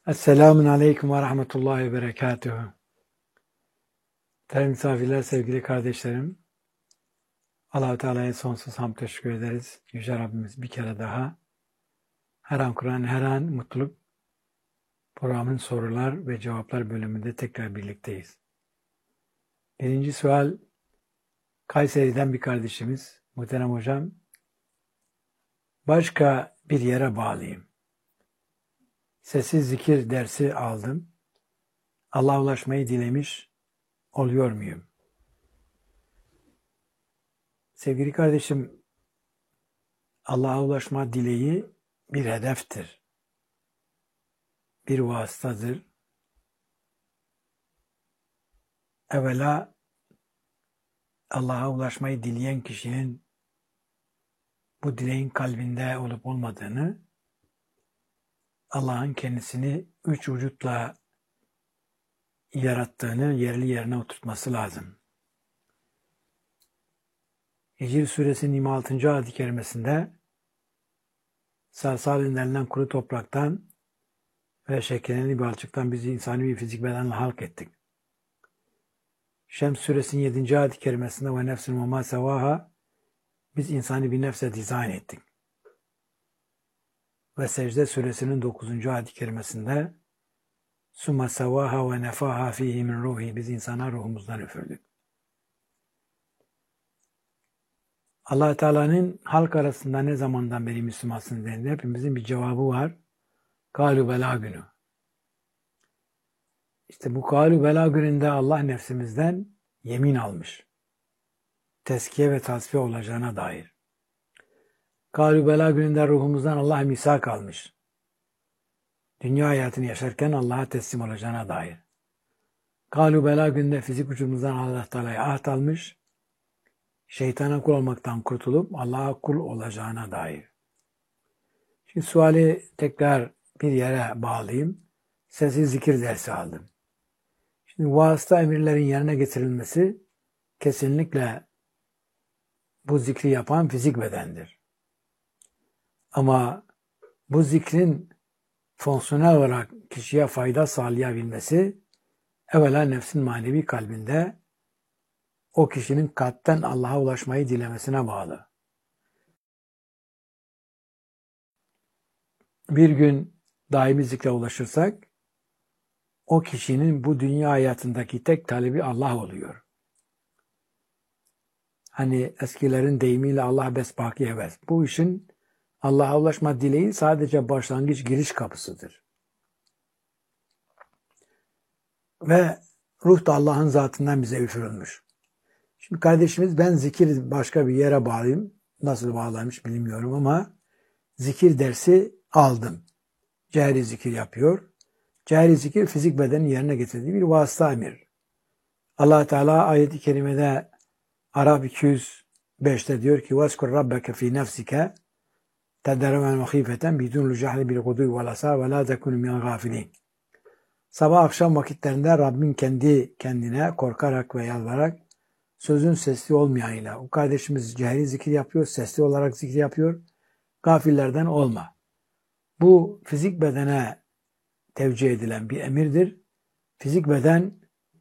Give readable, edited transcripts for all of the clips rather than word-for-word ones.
Esselamun Aleyküm ve Rahmetullahi ve Berekatuhu. Değerli misafirler, sevgili kardeşlerim, Allah-u Teala'ya sonsuz hamd teşekkür ederiz. Yüce Rabbimiz bir kere daha her an Kur'an, her an mutluluk programın sorular ve cevaplar bölümünde tekrar birlikteyiz. Birinci sual, Kayseri'den bir kardeşimiz, muhterem hocam, başka bir yere bağlıyım. Sessiz zikir dersi aldım. Allah'a ulaşmayı dilemiş oluyor muyum? Sevgili kardeşim, Allah'a ulaşma dileği bir hedeftir, bir vasıtadır. Evvela Allah'a ulaşmayı dileyen kişinin bu dileğin kalbinde olup olmadığını, Allah'ın kendisini üç vücutla yarattığını yerli yerine oturtması lazım. Hicr suresinin 26. ayet-i kerimesinde salsalın denilen kuru topraktan ve şekerli bir balçıktan bizi insani bir fizik bedenle halk ettik. Şems suresinin 7. ayet-i kerimesinde ve nefsin ve ma sevaha, biz insani bir nefse dizayn ettik. Ve Secde suresinin 9. ayet-i kerimesinde summa sevaha ve nefaha fihi min ruhi, biz insana ruhumuzdan üfürdük. Allah Teala'nın halk arasında ne zamandan beri Müslümansınız dediğinde hepimizin bir cevabı var. Kâlu belâ günü. İşte bu kâlu belâ gününde Allah nefsimizden yemin almış. Tezkiye ve tasfiye olacağına dair. Kâlu belâ gününde ruhumuzdan Allah misak almış. Dünya hayatını yaşarken Allah'a teslim olacağına dair. Kâlu belâ gününde fizik vücudumuzdan Allah Teala'ya ahd almış. Şeytana kul olmaktan kurtulup Allah'a kul olacağına dair. Şimdi suali tekrar bir yere bağlayayım. Sessiz zikir dersi aldım. Şimdi vasıta emirlerin yerine getirilmesi kesinlikle bu zikri yapan fizik bedendir. Ama bu zikrin fonksiyonel olarak kişiye fayda sağlayabilmesi evvela nefsin manevi kalbinde o kişinin kalpten Allah'a ulaşmayı dilemesine bağlı. Bir gün daimi zikre ulaşırsak o kişinin bu dünya hayatındaki tek talebi Allah oluyor. Hani eskilerin deyimiyle Allah besbaki heves. Bu işin Allah'a ulaşma dileği sadece başlangıç giriş kapısıdır. Ve ruh da Allah'ın zatından bize üfürülmüş. Şimdi kardeşimiz ben zikir başka bir yere bağlayayım. Nasıl bağlamış bilmiyorum ama zikir dersi aldım. Cehri zikir yapıyor. Cehri zikir fizik bedenin yerine getirdiği bir vasıta emir. Allah Teala ayet-i kerimede Arap 205'te diyor ki وَاسْكُرْ رَبَّكَ فِي نَفْسِكَ تَدَّرَمًا وَخِيفَةً بِدُونُ الْجَهْلِ بِالْغُدُوِّ وَالْآصَالِ وَلَا تَكُونُوا مِنَ الْغَافِلِينَ. Sabah akşam vakitlerinde Rabbin kendi kendine korkarak ve yalvararak sözün sesli olmayanıyla. O kardeşimiz cehri zikir yapıyor, sesli olarak zikir yapıyor. Gafillerden olma. Bu fizik bedene tevcih edilen bir emirdir. Fizik beden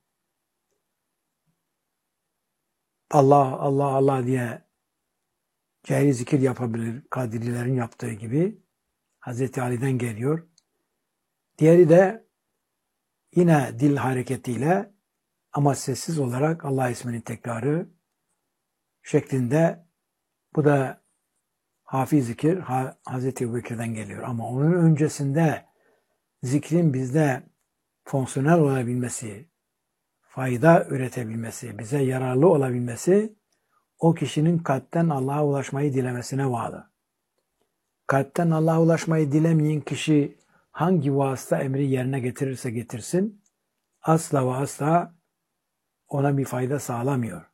Allah, Allah, Allah diye cehri zikir yapabilir. Kadirilerin yaptığı gibi. Hazreti Ali'den geliyor. Diğeri de yine dil hareketiyle ama sessiz olarak Allah isminin tekrarı şeklinde. Bu da hafiz zikir Hazreti Ebubekir'den geliyor. Ama onun öncesinde zikrin bizde fonksiyonel olabilmesi, fayda üretebilmesi, bize yararlı olabilmesi o kişinin kalpten Allah'a ulaşmayı dilemesine bağlı. Kalpten Allah'a ulaşmayı dilemeyen kişi hangi vasıta emri yerine getirirse getirsin asla ve asla ona bir fayda sağlamıyor.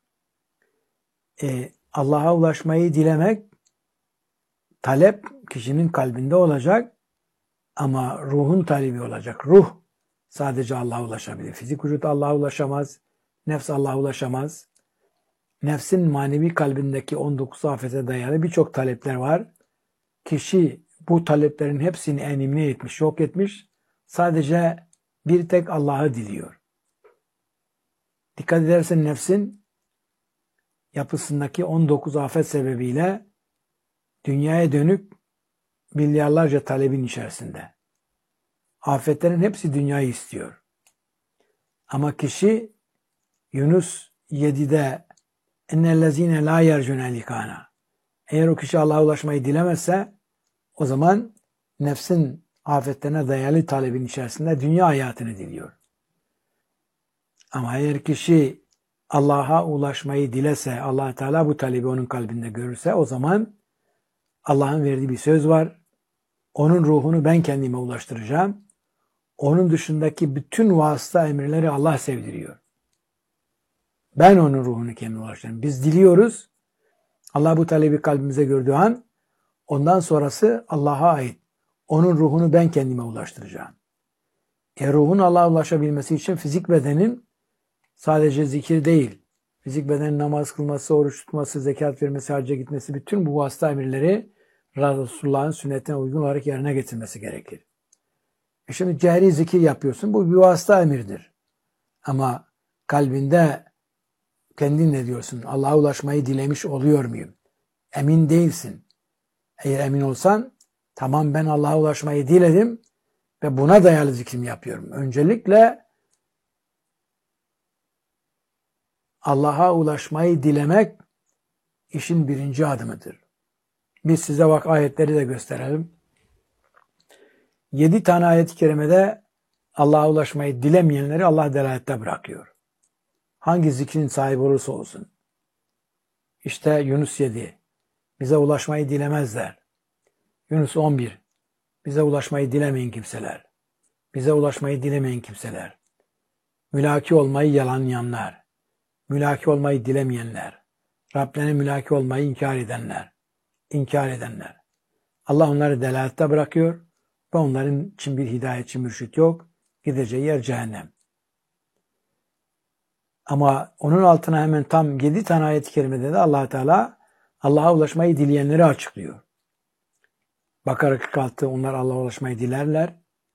Allah'a ulaşmayı dilemek talep kişinin kalbinde olacak ama ruhun talebi olacak. Ruh sadece Allah'a ulaşabilir. Fizik vücut Allah'a ulaşamaz. Nefs Allah'a ulaşamaz. Nefsin manevi kalbindeki 19 afete dayalı birçok talepler var. Kişi bu taleplerin hepsini enimine etmiş, yok etmiş. sadece bir tek Allah'ı diliyor. Dikkat edersen nefsin yapısındaki 19 afet sebebiyle dünyaya dönük milyarlarca talebin içerisinde. Afetlerin hepsi dünyayı istiyor. Ama kişi Yunus 7'de ennellezine la yercune likana. Eğer o kişi Allah'a ulaşmayı dilemezse o zaman nefsin afetlerine dayalı talebin içerisinde dünya hayatını diliyor. Ama eğer kişi Allah'a ulaşmayı dilese, Allah Teala bu talebi onun kalbinde görürse o zaman Allah'ın verdiği bir söz var. Onun ruhunu ben kendime ulaştıracağım. Onun dışındaki bütün vasıta emirleri Allah sevdiriyor. Ben onun ruhunu kendime ulaştıracağım. Biz diliyoruz. Allah bu talebi kalbimize gördüğü an ondan sonrası Allah'a ait. Onun ruhunu ben kendime ulaştıracağım. Ruhun Allah'a ulaşabilmesi için fizik bedenin sadece zikir değil, fizik bedenin namaz kılması, oruç tutması, zekat vermesi, hacca gitmesi, bütün bu vasıta emirleri Resulullah'ın sünnetine uygun olarak yerine getirmesi gerekir. Şimdi cehri zikir yapıyorsun, bu bir vasıta emirdir. Ama kalbinde kendin ne diyorsun? Allah'a ulaşmayı dilemiş oluyor muyum? Emin değilsin. Eğer emin olsan, tamam ben Allah'a ulaşmayı diledim ve buna dayalı zikrimi yapıyorum. Öncelikle Allah'a ulaşmayı dilemek işin birinci adımıdır. Biz size bak ayetleri de gösterelim. 7 tane ayet-i kerimede Allah'a ulaşmayı dilemeyenleri Allah delalette bırakıyor. Hangi zikrin sahibi olursa olsun. İşte Yunus 7. Bize ulaşmayı dilemezler. Yunus 11. Bize ulaşmayı dilemeyin kimseler. Bize ulaşmayı dilemeyin kimseler. Mülaki olmayı yalanlayanlar. Mülaki olmayı dilemeyenler. Rablerine mülaki olmayı inkar edenler. İnkar edenler. Allah onları delalette bırakıyor ve onların için bir hidayetçi mürşit yok. Gideceği yer cehennem. Ama onun altına hemen tam 7 tane ayet-i kerimede de Allah Teala Allah'a ulaşmayı dileyenleri açıklıyor. Bakara 46 onlar Allah'a ulaşmayı dilerler.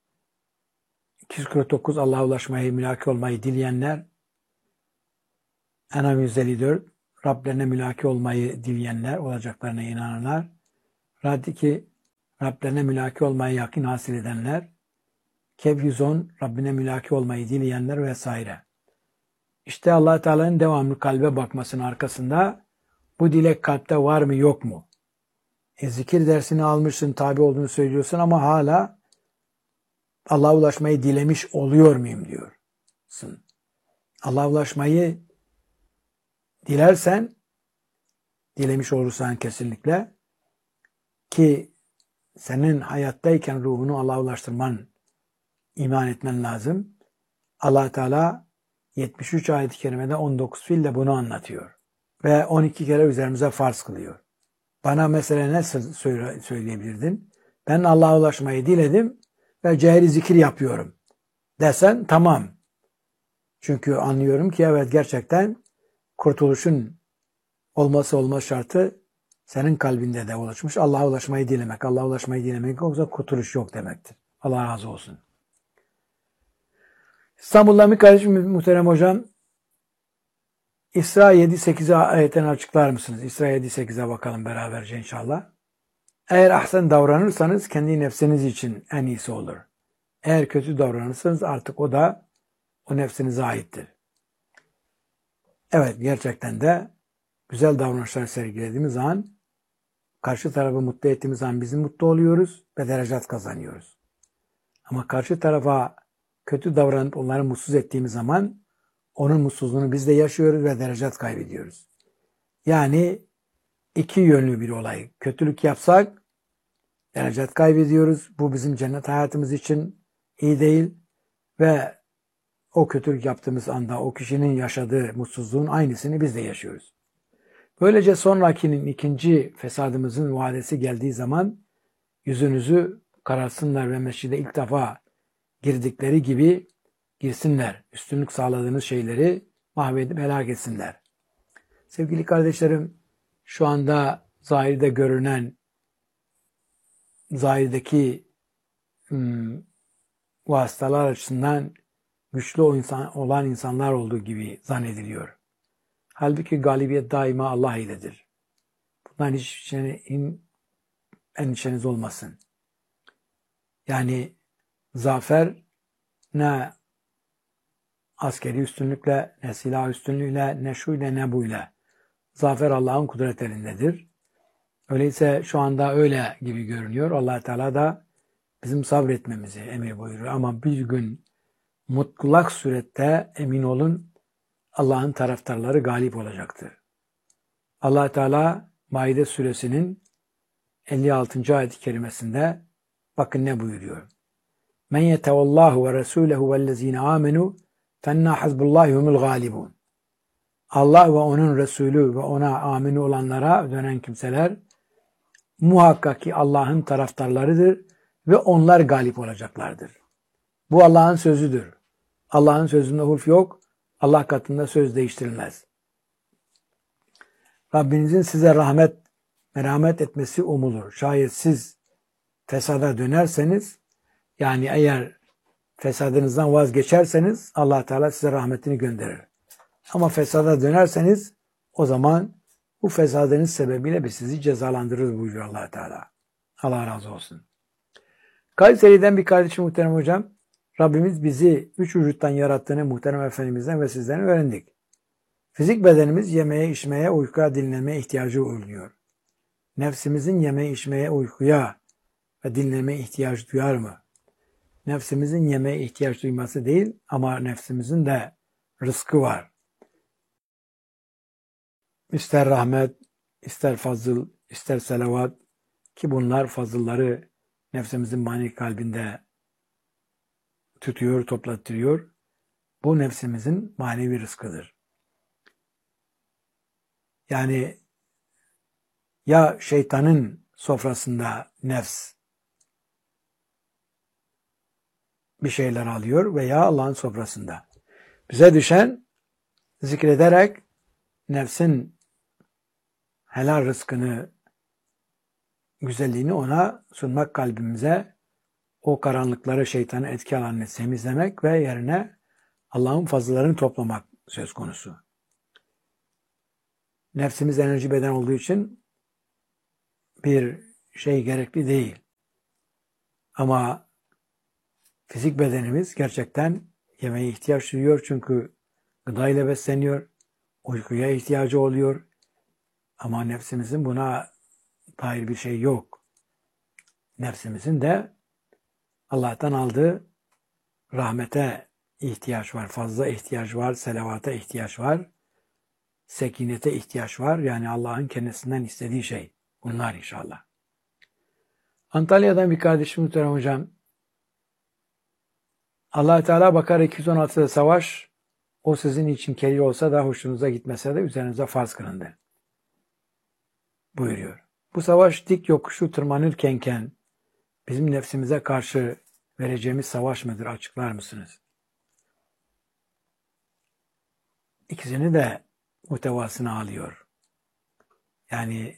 249 Allah'a ulaşmayı, mülaki olmayı dileyenler. En'am 154 Rablerine mülaki olmayı dileyenler, olacaklarına inananlar. Rad 2 Rablerine mülaki olmayı yakin hasil edenler. Kehf 110 Rabbine mülaki olmayı dileyenler vesaire. İşte Allah Teala'nın devamlı kalbe bakmasının arkasında bu dilek kalpte var mı yok mu? Zikir dersini almışsın, tabi olduğunu söylüyorsun ama hala Allah'a ulaşmayı dilemiş oluyor muyum diyorsun. Allah'a ulaşmayı dilersen, dilemiş olursan kesinlikle ki senin hayattayken ruhunu Allah'a ulaştırman, iman etmen lazım. Allah Teala 73 ayet-i kerimede 19 fiille bunu anlatıyor. Ve 12 kere üzerimize farz kılıyor. Bana mesela ne söyleyebilirdin? Ben Allah'a ulaşmayı diledim ve cehri zikir yapıyorum desen tamam. Çünkü anlıyorum ki evet gerçekten kurtuluşun olması olmaz şartı senin kalbinde de ulaşmış. Allah'a ulaşmayı dilemek. Allah'a ulaşmayı dilemek yoksa kurtuluş yok demektir. Allah razı olsun. İstanbul'dan bir kardeşim muhterem hocam İsra 7-8'e ayetini açıklar mısınız? İsra 7-8'e bakalım beraberce inşallah. Eğer ahsen davranırsanız kendi nefsiniz için en iyisi olur. Eğer kötü davranırsanız artık o da o nefsinize aittir. Evet gerçekten de güzel davranışlar sergilediğimiz zaman karşı tarafı mutlu ettiğimiz zaman biz mutlu oluyoruz ve derecat kazanıyoruz. Ama karşı tarafa kötü davranıp onları mutsuz ettiğimiz zaman onun mutsuzluğunu biz de yaşıyoruz ve derecat kaybediyoruz. Yani iki yönlü bir olay. Kötülük yapsak derecat kaybediyoruz. Bu bizim cennet hayatımız için iyi değil ve o kötülük yaptığımız anda o kişinin yaşadığı mutsuzluğun aynısını biz de yaşıyoruz. Böylece sonrakinin ikinci fesadımızın vadesi geldiği zaman yüzünüzü kararsınlar ve mescide ilk defa girdikleri gibi girsinler. Üstünlük sağladığınız şeyleri mahvedip helak etsinler. Sevgili kardeşlerim, şu anda zahirde görünen, zahirdeki vasıtalar açısından güçlü olan insanlar olduğu gibi zannediliyor. Halbuki galibiyet daima Allah iledir. Bundan hiç endişeniz olmasın. Yani zafer ne askeri üstünlükle, ne silah üstünlüğüyle, ne şuyla ne buyla. Zafer Allah'ın kudret elindedir. Öyleyse şu anda öyle gibi görünüyor. Allah Teala da bizim sabretmemizi emir buyuruyor. Ama bir gün mutlak surette emin olun Allah'ın taraftarları galip olacaktır. Allah Teala Maide suresinin 56. ayet-i kerimesinde bakın ne buyuruyor. Men yetevallahu ve resulehu vellezine amenu fenna hazbullahi humul galibun. Allah ve onun Resulü ve ona amin olanlara dönen kimseler muhakkak ki Allah'ın taraftarlarıdır ve onlar galip olacaklardır. Bu Allah'ın sözüdür. Allah'ın sözünde hulf yok. Allah katında söz değiştirilmez. Rabbinizin size merhamet etmesi umulur. Şayet siz fesada dönerseniz, yani eğer fesadınızdan vazgeçerseniz Allah Teala size rahmetini gönderir. Ama fesada dönerseniz o zaman bu fesadınız sebebiyle biz sizi cezalandırırız buyuruyor Allah Teala. Allah razı olsun. Kayseri'den bir kardeşim muhterem hocam, Rabbimiz bizi 3 vücuttan yarattığını muhterem Efendimiz'den ve sizden öğrendik. Fizik bedenimiz yemeye, içmeye, uykuya, dinlenmeye ihtiyacı oluyor. Nefsimizin yemeye, içmeye, uykuya ve dinlenmeye ihtiyacı duyar mı? Nefsimizin yemeye ihtiyaç duyması değil ama nefsimizin de rızkı var. İster rahmet, ister fazıl, ister selavat ki bunlar fazılları nefsimizin manik kalbinde tutuyor, toplattırıyor. Bu nefsimizin manevi rızkıdır. Yani ya şeytanın sofrasında nefs bir şeyler alıyor veya Allah'ın sofrasında. Bize düşen zikrederek nefsin helal rızkını, güzelliğini ona sunmak kalbimize, o karanlıkları şeytanın etki alanını temizlemek ve yerine Allah'ın fazlalarını toplamak söz konusu. Nefsimiz enerji beden olduğu için bir şey gerekli değil. Ama fizik bedenimiz gerçekten yemeğe ihtiyaç duyuyor çünkü gıda ile besleniyor, uykuya ihtiyacı oluyor. Ama nefsimizin buna dair bir şey yok. Nefsimizin de Allah'tan aldığı rahmete ihtiyaç var, fazla ihtiyaç var, selavata ihtiyaç var, sekinete ihtiyaç var. Yani Allah'ın kendisinden istediği şey. Bunlar inşallah. Antalya'dan bir kardeşim muhterem hocam. Allah Teala Bakara 216'da savaş, o sizin için kerih olsa da hoşunuza gitmese de üzerinize farz kılındı buyuruyor. Bu savaş dik yokuşu tırmanırkenken bizim nefsimize karşı vereceğimiz savaş mıdır? Açıklar mısınız? İkisini de muhtevasına alıyor. Yani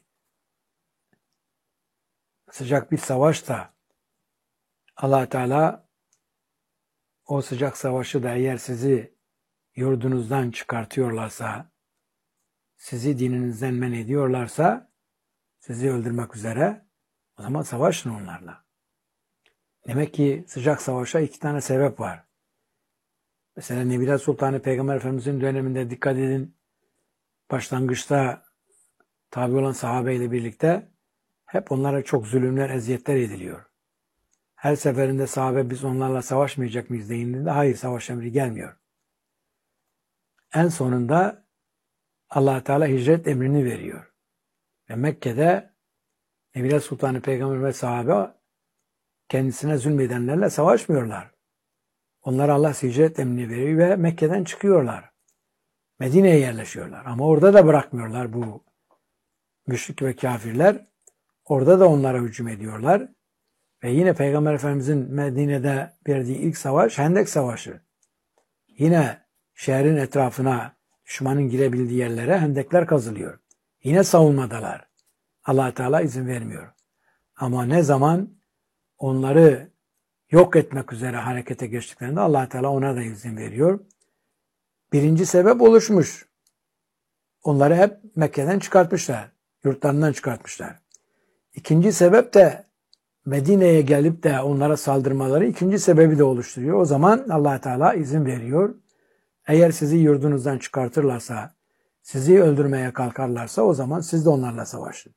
sıcak bir savaşta Allah Teala o sıcak savaşı da eğer sizi yurdunuzdan çıkartıyorlarsa, sizi dininizden men ediyorlarsa, sizi öldürmek üzere, o zaman savaşın onlarla. Demek ki sıcak savaşa 2 tane sebep var. Mesela Nebiler Sultanı Peygamber Efendimiz'in döneminde dikkat edin, başlangıçta tabi olan sahabeyle birlikte hep onlara çok zulümler, eziyetler ediliyor. Her seferinde sahabe biz onlarla savaşmayacak mıyız deyindiğinde hayır, savaş emri gelmiyor. En sonunda Allah Teala hicret emrini veriyor. Ve Mekke'de Nebiler Sultanı Peygamber ve sahabe kendisine zulmedenlerle savaşmıyorlar. Onlara Allah hicret emrini veriyor ve Mekke'den çıkıyorlar. Medine'ye yerleşiyorlar. Ama orada da bırakmıyorlar bu müşrik ve kafirler. Orada da onlara hücum ediyorlar. Ve yine Peygamber Efendimizin Medine'de verdiği ilk savaş Hendek Savaşı. Yine şehrin etrafına düşmanın girebildiği yerlere hendekler kazılıyor. Yine savunmadalar. Allah Teala izin vermiyor. Ama ne zaman onları yok etmek üzere harekete geçtiklerinde Allah Teala ona da izin veriyor. Birinci sebep oluşmuş. Onları hep Mekke'den çıkartmışlar. Yurtlarından çıkartmışlar. İkinci sebep de Medine'ye gelip de onlara saldırmaları ikinci sebebi de oluşturuyor. O zaman Allah Teala izin veriyor. Eğer sizi yurdunuzdan çıkartırlarsa, sizi öldürmeye kalkarlarsa o zaman siz de onlarla savaşın.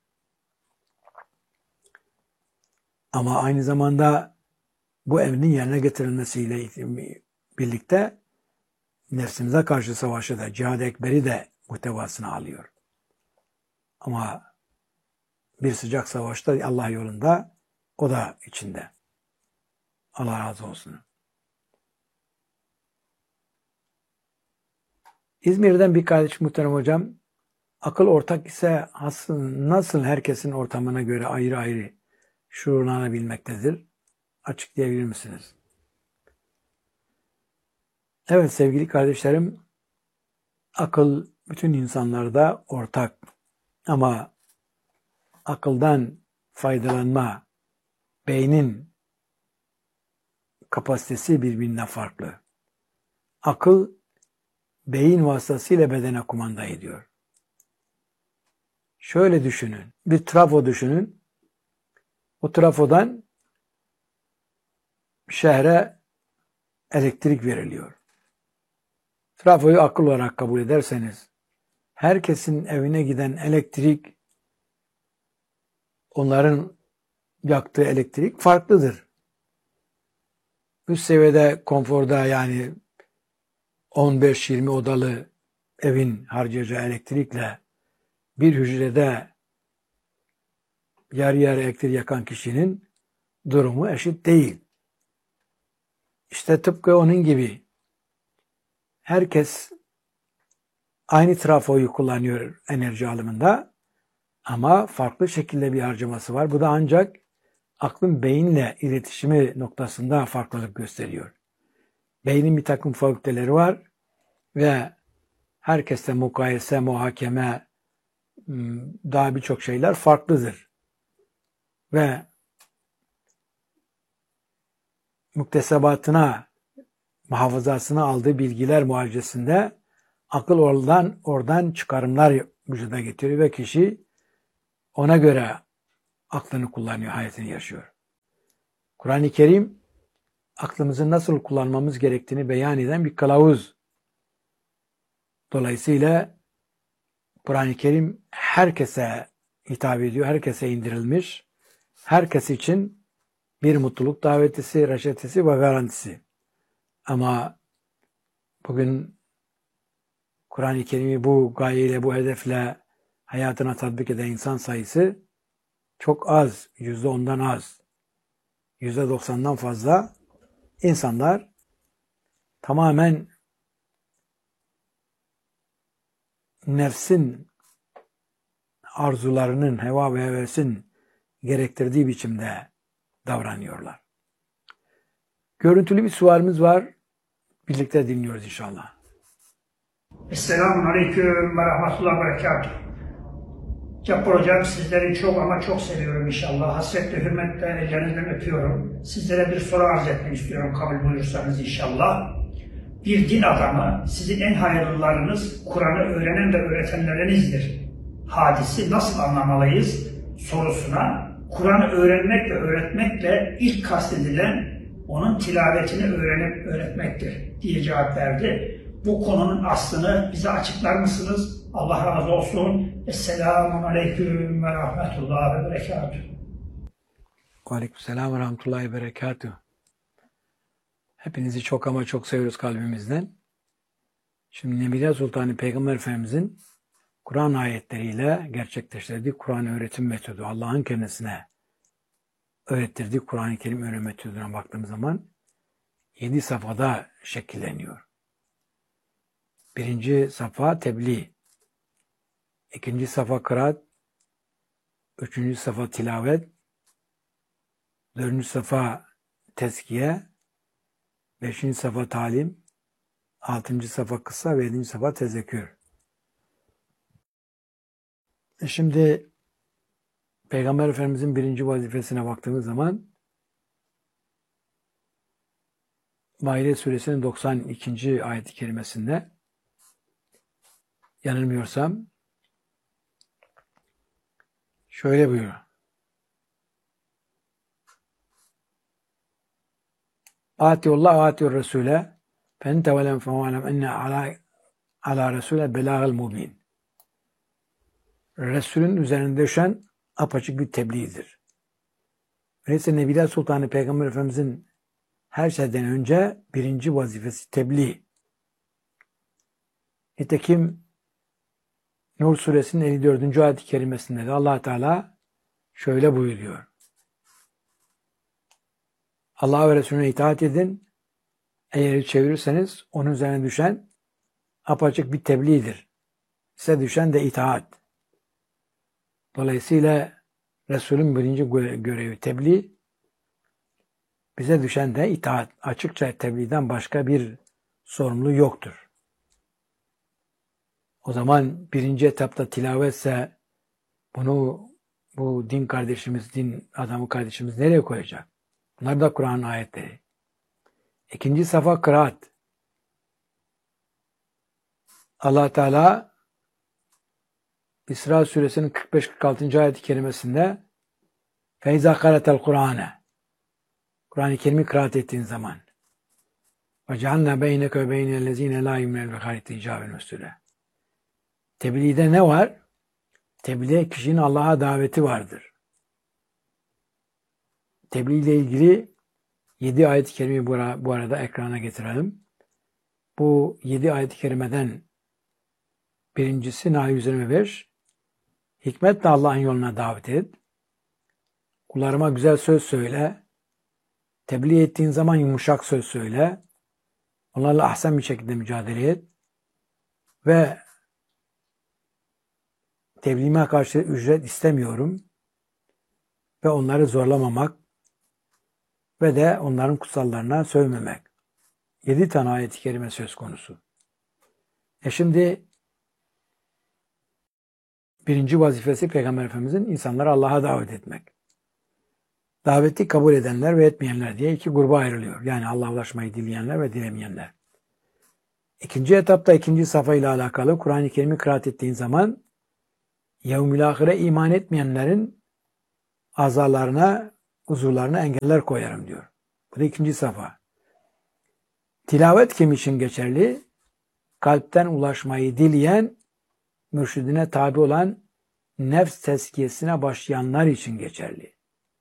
Ama aynı zamanda bu emrin yerine getirilmesiyle birlikte nefsimize karşı savaşı da, cihad-ı ekberi de muhtevasını alıyor. Ama bir sıcak savaşta Allah yolunda o da içinde. Allah razı olsun. İzmir'den bir kardeş muhterem hocam, akıl ortak ise nasıl herkesin ortamına göre ayrı ayrı şuurlanabilmektedir? Açıklayabilir misiniz? Evet sevgili kardeşlerim, akıl bütün insanlarda ortak. Ama akıldan faydalanma, beynin kapasitesi birbirinden farklı. Akıl, beyin vasıtasıyla bedene kumanda ediyor. Şöyle düşünün, bir trafo düşünün. O trafodan şehre elektrik veriliyor. Trafoyu akıl olarak kabul ederseniz, herkesin evine giden elektrik, onların yaktığı elektrik farklıdır. Üst seviyede konforda yani 15-20 odalı evin harcayacağı elektrikle bir hücrede yarı yarı elektrik yakan kişinin durumu eşit değil. İşte tıpkı onun gibi herkes aynı trafoyu kullanıyor enerji alımında ama farklı şekilde bir harcaması var. Bu da ancak aklın beyinle iletişimi noktasında farklılık gösteriyor. Beynin bir takım fakülteleri var ve herkeste mukayese, muhakeme, daha birçok şeyler farklıdır. Ve muktesebatına, muhafazasına aldığı bilgiler muhacesinde akıl oradan çıkarımlar vücuda getiriyor ve kişi ona göre aklını kullanıyor, hayatını yaşıyor. Kur'an-ı Kerim aklımızı nasıl kullanmamız gerektiğini beyan eden bir kılavuz. Dolayısıyla Kur'an-ı Kerim herkese hitap ediyor, herkese indirilmiş, herkes için bir mutluluk davetisi, reçetesi ve garantisi. Ama bugün Kur'an-ı Kerim'i bu gayeyle, bu hedefle hayatına tatbik eden insan sayısı çok az, %10'dan az, %90'dan fazla insanlar tamamen nefsin arzularının, heva ve hevesin gerektirdiği biçimde davranıyorlar. Görüntülü bir sualimiz var. Birlikte dinliyoruz inşallah. Esselamun Aleyküm ve Rahmetullah ve Berekatuhu. Cabbar Hocam sizleri çok ama çok seviyorum inşallah. Hasretle, hürmetle ellerinizden öpüyorum. Sizlere bir soru arz etmek istiyorum kabul buyurursanız inşallah. Bir din adamı, sizin en hayırlılarınız Kur'an'ı öğrenen ve öğretenlerinizdir. Hadisi nasıl anlamalıyız sorusuna, Kur'an'ı öğrenmek ve öğretmekle ilk kastedilen onun tilavetini öğrenip öğretmektir diye cevap verdi. Bu konunun aslını bize açıklar mısınız? Allah razı olsun. Esselamun Aleyküm ve Rahmetullah ve Berekatuhu. Aleykümselam ve Rahmetullahi ve Berekatuhu. Hepinizi çok ama çok seviyoruz kalbimizden. Şimdi Nebile Sultanı Peygamber Efendimizin Kur'an ayetleriyle gerçekleştirdiği Kur'an öğretim metodu, Allah'ın kendisine öğrettirdiği Kur'an-ı Kerim öğretim metoduna baktığımız zaman 7 safhada şekilleniyor. Birinci safha tebliğ, ikinci safha kıraat, üçüncü safha tilavet, dördüncü safha tezkiye, beşinci safha talim, altıncı safha kıssa ve yedinci safha tezekkür. Şimdi Peygamber Efendimizin birinci vazifesine baktığımız zaman Maide suresinin 92. ayet-i kerimesinde yanılmıyorsam şöyle buyuruyor. Atiullah ve atiur Resul'e fente ve lem fehu'alem enne ala Resul'e belâgıl mubin. Resul'ün üzerinde düşen apaçık bir tebliğdir. Öyleyse Nebiler Sultanı Peygamber Efendimizin her şeyden önce birinci vazifesi tebliğ. Nitekim Nur suresinin 54. ayet-i kerimesinde de Allah Teala şöyle buyuruyor. Allah ve Resulüne itaat edin. Eğer çevirirseniz onun üzerine düşen apaçık bir tebliğdir. Size düşen de itaat. Dolayısıyla Resulün birinci görevi tebliğ, bize düşen de itaat. Açıkça tebliğden başka bir sorumluluğu yoktur. O zaman birinci etapta tilavetse bu din kardeşimiz, din adamı kardeşimiz nereye koyacak? Bunlar da Kur'an'ın ayetleri. İkinci safa kıraat. Allah Teala İsra suresinin 45-46. ayet-i kerimesinde فَاِذَا قَرَتَ الْقُرْآنَ Kur'an-ı Kerim'i kıraat ettiğin zaman وَجَعَلْنَا بَيْنَكَ وَبَيْنَ الَّذ۪ينَ لَا يُمْنَ الْبَخَارِ تِجَابٍ مُسْتُلَى Tebliğde ne var? Tebliğde kişinin Allah'a daveti vardır. Tebliğ ile ilgili 7 ayet-i kerimeyi bu arada ekrana getirelim. Bu 7 ayet-i kerimeden birincisi Nahl 125. Hikmetle Allah'ın yoluna davet et. Kullarıma güzel söz söyle. Tebliğ ettiğin zaman yumuşak söz söyle. Onlarla ahsen bir şekilde mücadele et. Ve tebliğime karşı ücret istemiyorum. Ve onları zorlamamak ve de onların kutsallarına sövmemek. 7 tane ayet-i kerime söz konusu. Şimdi birinci vazifesi Peygamber Efendimizin insanları Allah'a davet etmek. Daveti kabul edenler ve etmeyenler diye iki gruba ayrılıyor. Yani Allah'a ulaşmayı dileyenler ve dilemeyenler. İkinci etapta ikinci safa ile alakalı Kur'an-ı Kerim'i kıraat ettiğin zaman yevmül ahire iman etmeyenlerin azalarına, huzurlarına engeller koyarım diyor. Bu da ikinci safa. Tilavet kim için geçerli? Kalpten ulaşmayı dileyen, mürşidine tabi olan nefs tezkiyesine başlayanlar için geçerli.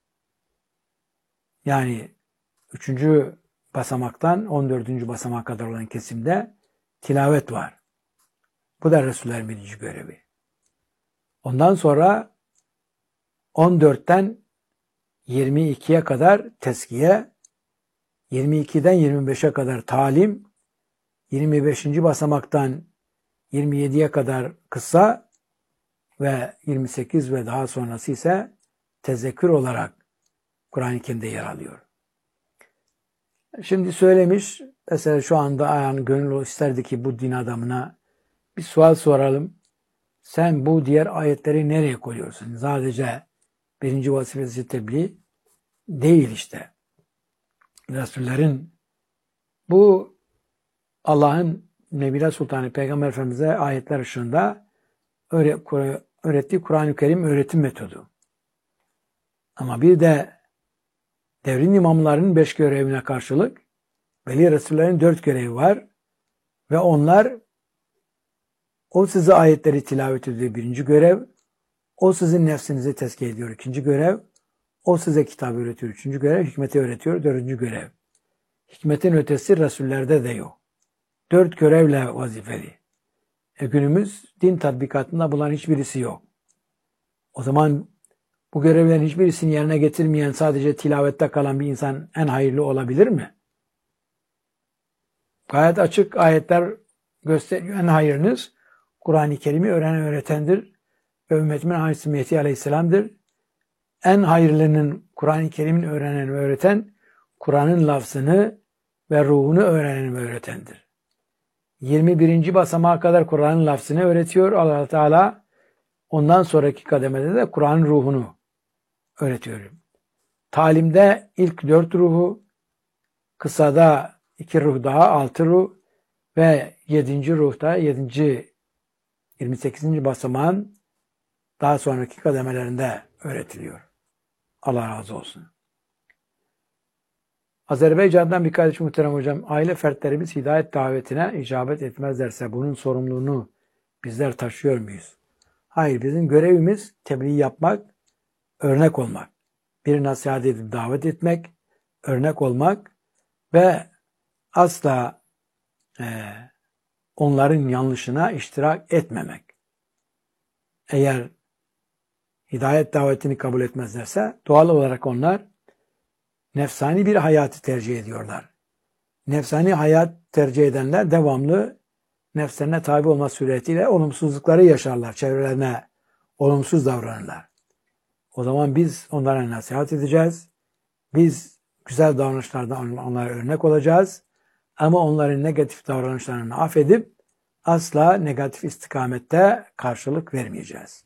Yani 3. basamaktan 14. basamağa kadar olan kesimde tilavet var. Bu da Resullerin birinci görevi. Ondan sonra 14'ten 22'ye kadar tezkiye, 22'den 25'e kadar talim, 25. basamaktan 27'ye kadar kıssa ve 28 ve daha sonrası ise tezekkür olarak Kur'an-ı Kerim'de yer alıyor. Şimdi söylemiş, mesela şu anda yani gönül isterdi ki bu din adamına bir sual soralım. Sen bu diğer ayetleri nereye koyuyorsun? Sadece birinci vazifesi tebliğ değil işte. Resullerin bu Allah'ın Nebiler Sultanı Peygamber Efendimiz'e ayetler ışığında öğrettiği Kur'an-ı Kerim öğretim metodu. Ama bir de devrin imamlarının 5 görevine karşılık veli Resullerin 4 görevi var ve onlar o size ayetleri tilavet ediyor birinci görev, o sizin nefsinizi tezkiye ediyor ikinci görev, o size kitabı öğretiyor üçüncü görev, hikmeti öğretiyor dördüncü görev. Hikmetin ötesi Resullerde de yok. 4 görevle vazifeli. Günümüz din tatbikatında bulan hiçbirisi yok. O zaman bu görevlerin hiçbirisini yerine getirmeyen sadece tilavette kalan bir insan en hayırlı olabilir mi? Gayet açık ayetler gösteriyor. En hayırınız Kur'an-ı Kerim'i öğrenen öğretendir. Ve ümmetimin Hazreti Mehdi Aleyhisselam'dır. En hayırlının Kur'an-ı Kerim'in öğrenen ve öğreten, Kur'an'ın lafzını ve ruhunu öğrenen ve öğretendir. 21. basamağa kadar Kur'an'ın lafzını öğretiyor Allah Teala. Ondan sonraki kademede de Kur'an'ın ruhunu öğretiyor. Talimde ilk 4 ruhu, kısada 2 ruh daha 6 ruh ve 7. ruhta 28. basamağın daha sonraki kademelerinde öğretiliyor. Allah razı olsun. Azerbaycan'dan bir kardeşim muhterem hocam, aile fertlerimiz hidayet davetine icabet etmezlerse bunun sorumluluğunu bizler taşıyor muyuz? Hayır, bizim görevimiz tebliğ yapmak, örnek olmak. Bir nasihat edip davet etmek, örnek olmak ve asla onların yanlışına iştirak etmemek. Eğer hidayet davetini kabul etmezlerse doğal olarak onlar nefsani bir hayatı tercih ediyorlar. Nefsani hayat tercih edenler devamlı nefslerine tabi olma suretiyle olumsuzlukları yaşarlar. Çevrelerine olumsuz davranırlar. O zaman biz onlara nasihat edeceğiz. Biz güzel davranışlardan onlara örnek olacağız. Ama onların negatif davranışlarını affedip asla negatif istikamette karşılık vermeyeceğiz.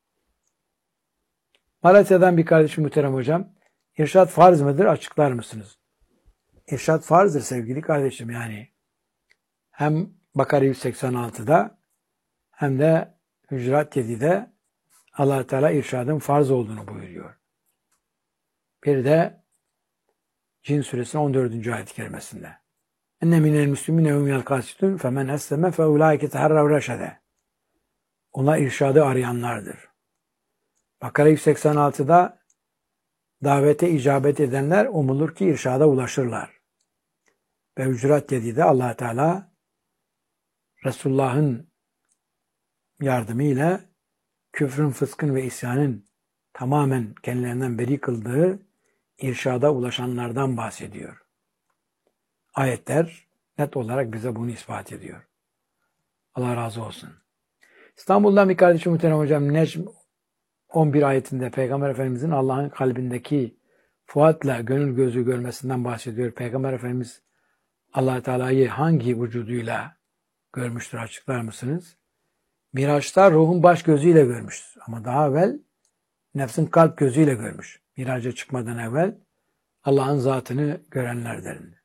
Malatya'dan bir kardeşim muhterem hocam, İrşad farz mıdır? Açıklar mısınız? İrşad farzdır sevgili kardeşim yani. Hem Bakara 186'da hem de Hücurat 7'de Allah Teala irşadın farz olduğunu buyuruyor. Bir de Cin suresinin 14. ayet-i kerimesinde. Enne minel müslümine ve minel kasitun femen esleme fe ulaike teharrav reşede. Onlar irşadı arayanlardır. Bakara 186'da davete icabet edenler umulur ki irşada ulaşırlar. Ve Hücurat 7'de Allah Teala Resulullah'ın yardımıyla küfrün, fıskın ve isyanın tamamen kendilerinden beri kıldığı irşada ulaşanlardan bahsediyor. Ayetler net olarak bize bunu ispat ediyor. Allah razı olsun. İstanbul'dan bir kardeşim muhterem hocam, Necm 11 ayetinde Peygamber Efendimizin Allah'ın kalbindeki fuatla gönül gözü görmesinden bahsediyor. Peygamber Efendimiz Allah Teala'yı hangi vücuduyla görmüştür, açıklar mısınız? Miraç'ta ruhun baş gözüyle görmüş. Ama daha evvel nefsin kalp gözüyle görmüş. Miraç'a çıkmadan evvel Allah'ın zatını görenlerden.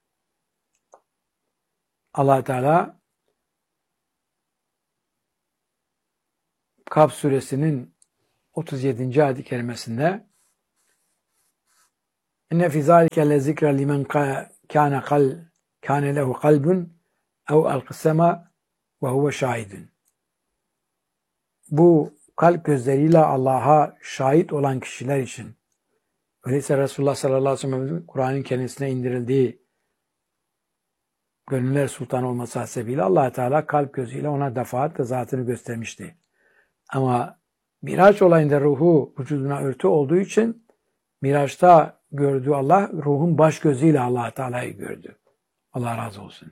Allah Teala Kaf suresinin 37. ayet-i kerimesinde İnne fî zâlike lezikra limen kâne lehu kalbun ev alqısema ve huve şahidun. Bu kalp gözleriyle Allah'a şahit olan kişiler için, öyleyse Resulullah sallallahu aleyhi ve sellem'in Kur'an'ın kendisine indirildiği gönüller sultan olması hasebiyle Allah Teala kalp gözüyle ona defaatle zatını göstermişti. Ama Miraç olayında ruhu vücuduna örtü olduğu için Miraç'ta gördüğü Allah ruhun baş gözüyle Allah Teala'yı gördü. Allah razı olsun.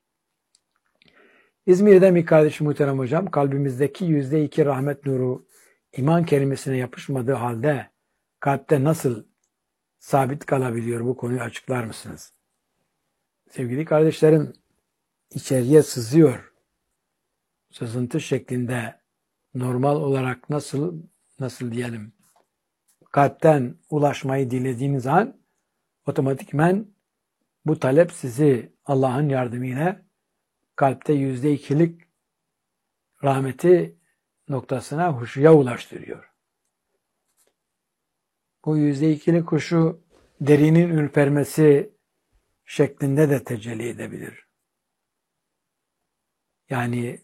İzmir'de bir kardeşim muhterem hocam, kalbimizdeki %2 rahmet nuru iman kelimesine yapışmadığı halde kalpte nasıl sabit kalabiliyor, bu konuyu açıklar mısınız? Sevgili kardeşlerim, içeriye sızıyor. Sızıntı şeklinde normal olarak nasıl diyelim, kalpten ulaşmayı dilediğiniz an otomatikmen bu talep sizi Allah'ın yardımıyla kalpte %2'lik rahmeti noktasına, huşuya ulaştırıyor. Bu %2'lik huşu derinin ürpermesi şeklinde de tecelli edebilir. Yani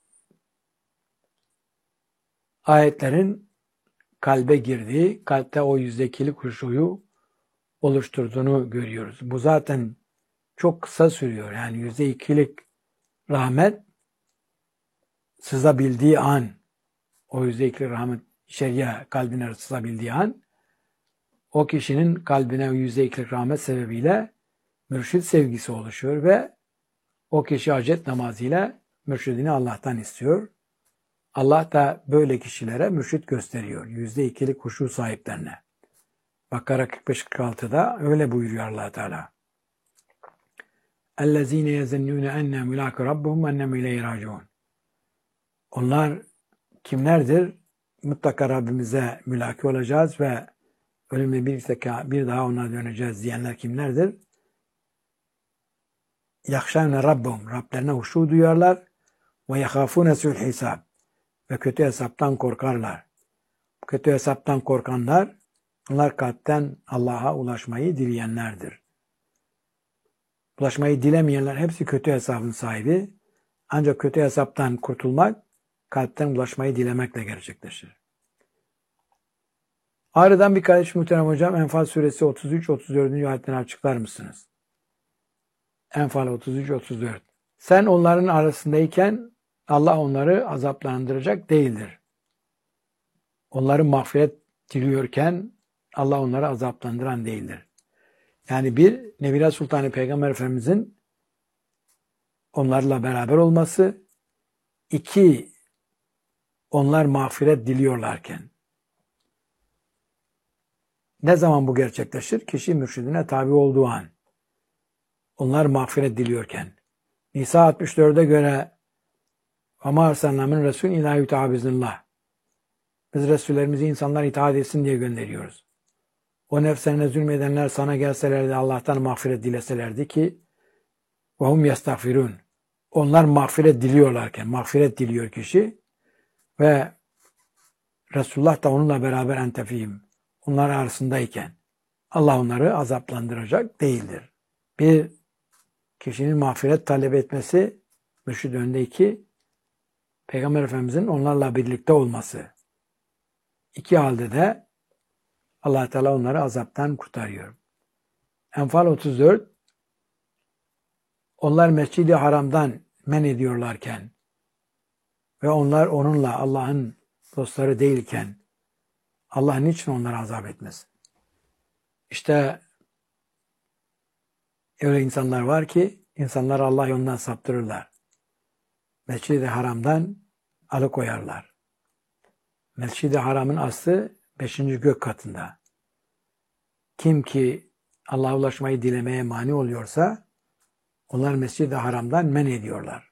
ayetlerin kalbe girdiği, kalpte o %2'lik huşuyu oluşturduğunu görüyoruz. Bu zaten çok kısa sürüyor. Yani %2'lik rahmet sızabildiği an, o %2'lik rahmet içeriye, kalbine sızabildiği an, o kişinin kalbine o %2'lik rahmet sebebiyle mürşid sevgisi oluşuyor ve o kişi hacet namazıyla mürşidini Allah'tan istiyor. Allah da böyle kişilere mürşid gösteriyor. %2'lik huşu sahiplerine. Bakara 45-46'da öyle buyuruyor Allah Teala. اَلَّذ۪ينَ يَزَنُّونَ اَنَّا مُلَاكَ رَبُّهُمْ اَنَّمْ اِلَيْهِ رَاجِعُونَ. Onlar kimlerdir? Mutlaka Rabbimize mülaki olacağız ve ölümle bir daha ona döneceğiz diyenler kimlerdir? yahşavne rabbahum, Rablerine huşu duyarlar ve yahafune su'l hisab, ve kötü hesaptan korkarlar. Kötü hesaptan korkanlar, onlar kalpten Allah'a ulaşmayı dileyenlerdir. Ulaşmayı dilemeyenler hepsi kötü hesabın sahibi. Ancak kötü hesaptan kurtulmak, kalpten ulaşmayı dilemekle gerçekleşir. Ağrı'dan bir kardeş muhterem hocam, Enfal suresi 33-34. ayetlerini açıklar mısınız? Enfal 33-34. Sen onların arasındayken Allah onları azaplandıracak değildir. Onları mağfiret diliyorken Allah onları azaplandıran değildir. Yani bir, Nebila Sultanı Peygamber Efendimizin onlarla beraber olması, iki, onlar mağfiret diliyorlarken. Ne zaman bu gerçekleşir? Kişi mürşidine tabi olduğu an. Onlar mağfiret diliyorken. Nisa 64'e göre وَمَا أَرْسَلْنَا مِنْ رَسُولٍ اِلَٰهِ يُتَعَى بِذْنِ. Biz Resullerimizi insanlar itaat etsin diye gönderiyoruz. O nefslerine zulmedenler sana gelselerdi, Allah'tan mağfiret dileselerdi ki وَهُمْ يَسْتَغْفِرُونَ. Onlar mağfiret diliyorlarken, mağfiret diliyor kişi ve Resulullah da onunla beraber entefiyim. Onlar arasındayken Allah onları azaplandıracak değildir. Bir, kişinin mağfiret talep etmesi mürşid önünde, iki, Peygamber Efendimizin onlarla birlikte olması. İki halde de Allah Teala onları azaptan kurtarıyor. Enfal 34, onlar Mescid-i Haram'dan men ediyorlarken ve onlar onunla Allah'ın dostları değilken Allah niçin onları azap etmesin? İşte öyle insanlar var ki insanlar Allah yolundan saptırırlar. Mescid-i Haram'dan alıkoyarlar. Mescid-i Haram'ın aslı 5. gök katında. Kim ki Allah'a ulaşmayı dilemeye mani oluyorsa onlar Mescid-i Haram'dan men ediyorlar.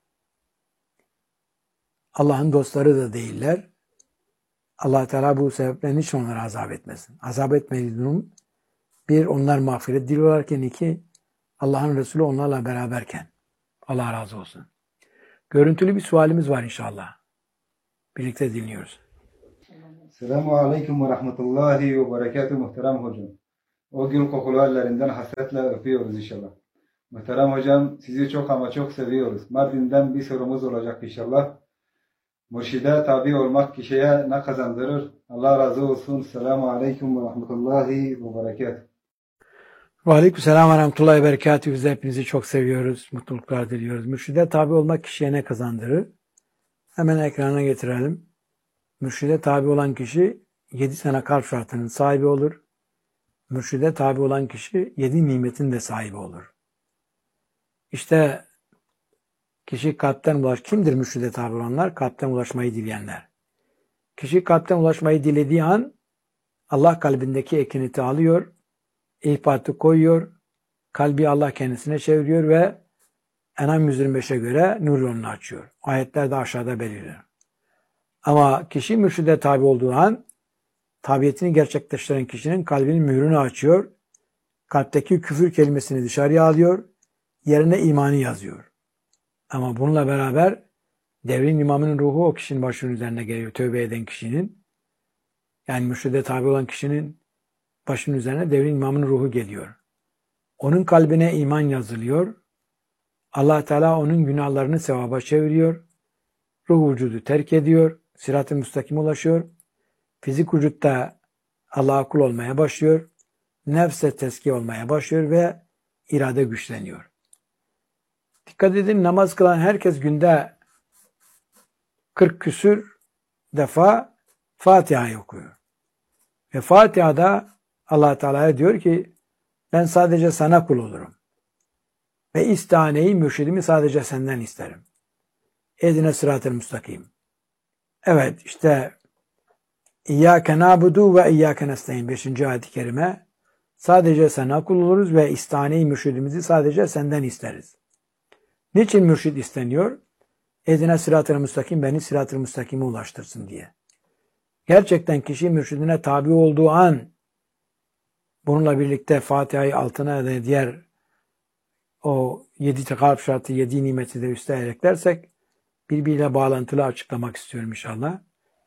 Allah'ın dostları da değiller. Allah Teala bu sebeple niçin onları azap etmesin? Azap etmediği durum, bir, onlar mağfiret diliyorlarken, iki, Allah'ın Resulü onlarla beraberken. Allah razı olsun. Görüntülü bir sualimiz var inşallah. Birlikte dinliyoruz. Selamun Aleyküm ve Rahmetullahi ve Berekatuhu muhterem hocam. O gül kokulu ellerinden hasretle öpüyoruz inşallah. Muhterem hocam, sizi çok ama çok seviyoruz. Mardin'den bir sorumuz olacak inşallah. Mürşide tabi olmak kişiye ne kazandırır? Allah razı olsun. Selamun Aleyküm ve Rahmetullahi ve Berekatuhu. Ve Aleykümselam ve Rahmetullahi ve Berekatuhu. Biz hepinizi çok seviyoruz. Mutluluklar diliyoruz. Mürşide tabi olmak kişiye ne kazandırır? Hemen ekrana getirelim. Mürşide tabi olan kişi 7 sene kalp şartının sahibi olur. Mürşide tabi olan kişi 7 nimetin de sahibi olur. İşte kişi kalpten kimdir mürşide tabi olanlar? Kalpten ulaşmayı dileyenler. Kişi kalpten ulaşmayı dilediği an Allah kalbindeki ekiniti alıyor, ihbatı koyuyor, kalbi Allah kendisine çeviriyor ve En'am 125'e göre nur yolunu açıyor. Ayetler de aşağıda belirliyor. Ama kişi mürşide tabi olduğu an tabiyetini gerçekleştiren kişinin kalbinin mührünü açıyor, kalpteki küfür kelimesini dışarıya alıyor, yerine imanı yazıyor. Ama bununla beraber devrin imamının ruhu o kişinin başının üzerine geliyor, tövbe eden kişinin. Yani mürşide tabi olan kişinin başının üzerine devrin imamının ruhu geliyor. Onun kalbine iman yazılıyor. Allah Teala onun günahlarını sevaba çeviriyor. Ruh vücudu terk ediyor. Sırat-ı müstakime ulaşıyor. Fizik vücutta Allah'a kul olmaya başlıyor. Nefse tezkiye olmaya başlıyor ve irade güçleniyor. Dikkat edin, namaz kılan herkes günde 40 küsür defa Fatiha'yı okuyor. Ve Fatiha'da Allah Teala'ya diyor ki ben sadece sana kul olurum. Ve istihaneyi, mürşidimi sadece senden isterim. Ehdine sırat-ı müstakim. Evet, işte İyyâke nâbudu ve iyyâke nestaîn 5. ayet-i kerime. Sadece sana kul oluruz ve istihaneyi, mürşidimizi sadece senden isteriz. Niçin mürşid isteniyor? Ehdine sırat-ı müstakim, beni sırat-ı müstakime ulaştırsın diye. Gerçekten kişi mürşidine tabi olduğu an bununla birlikte Fatiha'yı altına ve diğer o 7 kalp şartı, 7 nimeti de üstüne eklersek birbiriyle bağlantılı açıklamak istiyorum inşallah.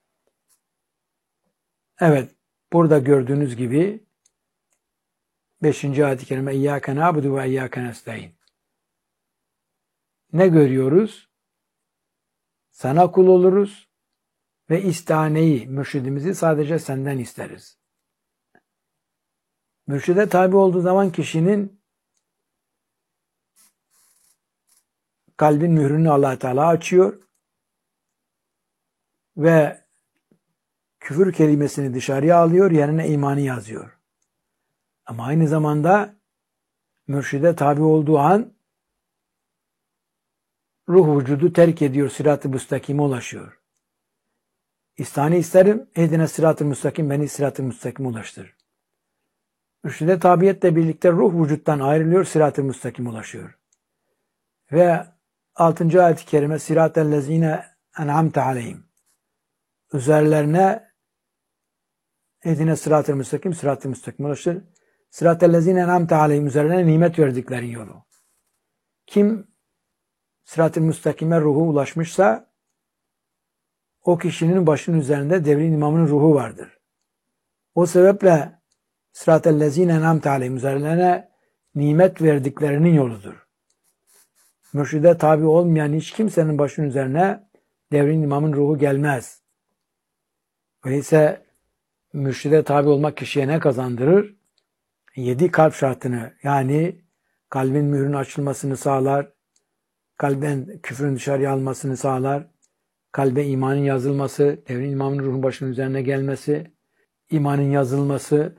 Evet, burada gördüğünüz gibi 5. ayet-i kerime İyyâke na'budu ve İyyâke nestaîn. Ne görüyoruz? Sana kul oluruz ve istihaneyi, mürşidimizi sadece senden isteriz. Mürşide tabi olduğu zaman kişinin kalbin mührünü Allah Teala açıyor ve küfür kelimesini dışarıya alıyor, yerine imanı yazıyor. Ama aynı zamanda mürşide tabi olduğu an ruh vücudu terk ediyor, sırat-ı müstakime ulaşıyor. İstihane isterim, ehdine sırat-ı müstakim, beni sırat-ı müstakime ulaştır. Mürşide tabiyetle birlikte ruh vücuttan ayrılıyor, sırat-ı müstakime ulaşıyor. Ve 6. ayet-i kerime sıratellezine en'amte aleyhim. Üzerlerine ehdine sırat-ı müstakim, sırat-ı müstakime ulaştır. Sıratellezine en'amte aleyhim, üzerlerine nimet verdiklerin yolu. Kim sırat-ı müstakime ruhu ulaşmışsa o kişinin başının üzerinde devrin imamının ruhu vardır. O sebeple sıratellezine en'amte aleyhim, üzerlerine nimet verdiklerinin yoludur. Mürşide tabi olmayan hiç kimsenin başının üzerine devrin imamın ruhu gelmez. Öyleyse mürşide tabi olmak kişiye ne kazandırır? 7 kalp şartını, yani kalbin mührünün açılmasını sağlar, kalben küfrün dışarıya almasını sağlar, kalbe imanın yazılması, devrin imamın ruhun başının üzerine gelmesi, imanın yazılması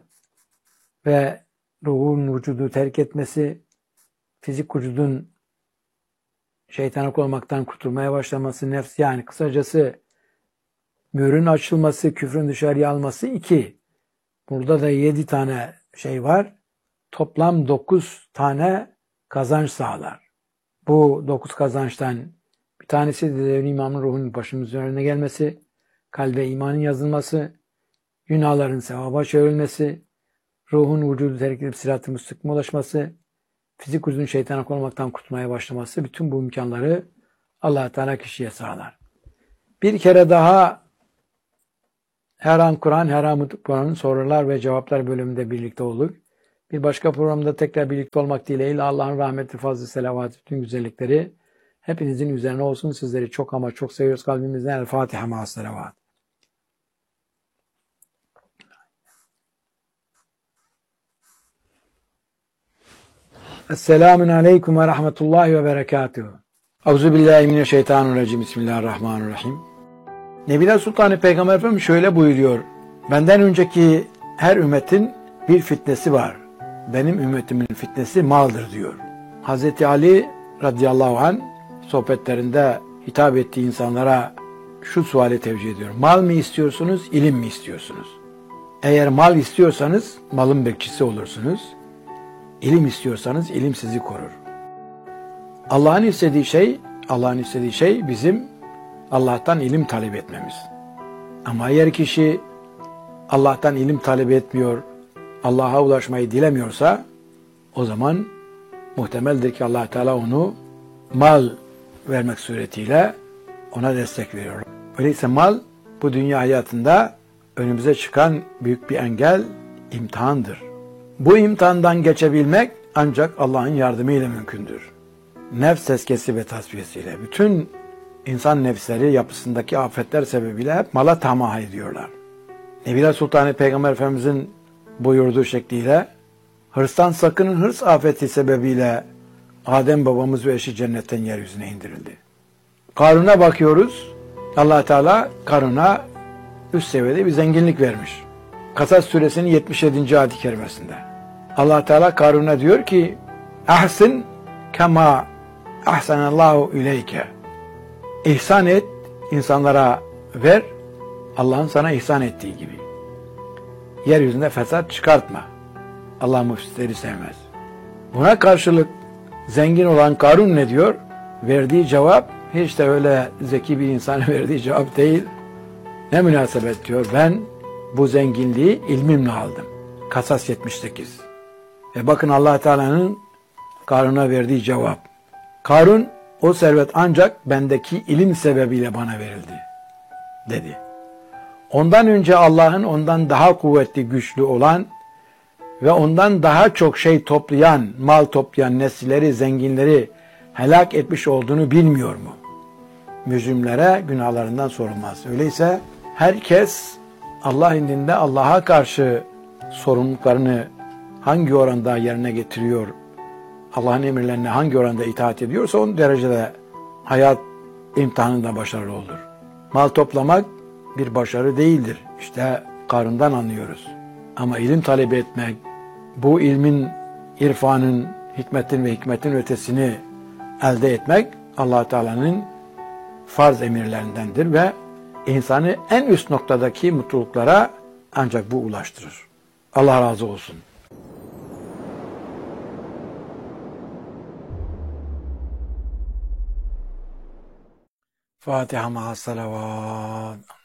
ve ruhun vücudu terk etmesi, fizik vücudun şeytana olmaktan kurtulmaya başlaması, nefs, yani kısacası mührün açılması, küfrün dışarıya alması 2. Burada da 7 tane şey var. Toplam 9 tane kazanç sağlar. Bu 9 kazançtan bir tanesi de devrin imamın ruhunun başının üzerine gelmesi, kalbe imanın yazılması, günahların sevaba çevrilmesi, ruhun vücudu terk edip sırat-ı müstakime ulaşması, fizik vücudun şeytana konmaktan kurtulmaya başlaması, bütün bu imkanları Allah Teala kişiye sağlar. Bir kere daha her an Kur'an, her an Kur'an'ın sorular ve cevaplar bölümünde birlikte olur. Bir başka programda tekrar birlikte olmak dileğiyle Allah'ın rahmeti, fazlı, selavatı, bütün güzellikleri hepinizin üzerine olsun. Sizleri çok ama çok seviyoruz kalbimizden. El Fatiha ma'as selavat. Esselamun aleyküm ve rahmetullahi ve berekatuhu. Euzubillahimineşşeytanirracim. Bismillahirrahmanirrahim. Nebiler Sultanı Peygamber Efendimiz şöyle buyuruyor. Benden önceki her ümmetin bir fitnesi var. Benim ümmetimin fitnesi maldır diyor. Hazreti Ali radıyallahu anh sohbetlerinde hitap ettiği insanlara şu suali tevcih ediyor. Mal mı istiyorsunuz, ilim mi istiyorsunuz? Eğer mal istiyorsanız malın bekçisi olursunuz. İlim istiyorsanız ilim sizi korur. Allah'ın istediği şey bizim Allah'tan ilim talep etmemiz. Ama eğer kişi Allah'tan ilim talep etmiyor, Allah'a ulaşmayı dilemiyorsa o zaman muhtemeldir ki Allah Teala onu mal vermek suretiyle ona destek veriyor. Öyleyse mal bu dünya hayatında önümüze çıkan büyük bir engel, imtihandır. Bu imtihandan geçebilmek ancak Allah'ın yardımıyla mümkündür. Nefs tezkiyesi ve tasfiyesiyle bütün insan nefsleri yapısındaki afetler sebebiyle hep mala tamah ediyorlar. Nebiler Sultanı Peygamber Efendimizin buyurduğu şekliyle hırstan sakının, hırs afeti sebebiyle Adem babamız ve eşi cennetten yeryüzüne indirildi. Karun'a bakıyoruz. Allah Teala Karun'a üst seviyede bir zenginlik vermiş. Kasas suresinin 77. ayet-i kerimesinde. Allah Teala Karun'a diyor ki: "Ahsin kema ahsanallahu ileyke." İhsan et, insanlara ver, Allah'ın sana ihsan ettiği gibi. Yeryüzünde fesat çıkartma. Allah müfsitleri sevmez. Buna karşılık zengin olan Karun ne diyor? Verdiği cevap hiç de öyle zeki bir insana verdiği cevap değil. Ne münasebet diyor. Ben bu zenginliği ilmimle aldım. Kasas 78. Bakın Allah Teala'nın Karun'a verdiği cevap. Karun, o servet ancak bendeki ilim sebebiyle bana verildi, dedi. Ondan önce Allah'ın ondan daha kuvvetli, güçlü olan ve ondan daha çok şey toplayan, mal toplayan nesilleri, zenginleri helak etmiş olduğunu bilmiyor mu? Mücrimlere günahlarından sorulmaz. Öyleyse herkes Allah indinde Allah'a karşı sorumluluklarını hangi oranda yerine getiriyor, Allah'ın emirlerine hangi oranda itaat ediyorsa o derecede hayat imtihanında başarılı olur. Mal toplamak bir başarı değildir. İşte Karun'dan anlıyoruz. Ama ilim talep etmek, bu ilmin, irfanın, hikmetin ötesini elde etmek Allah Teala'nın farz emirlerindendir ve insanı en üst noktadaki mutluluklara ancak bu ulaştırır. Allah razı olsun. Fatiha ma'as salavat.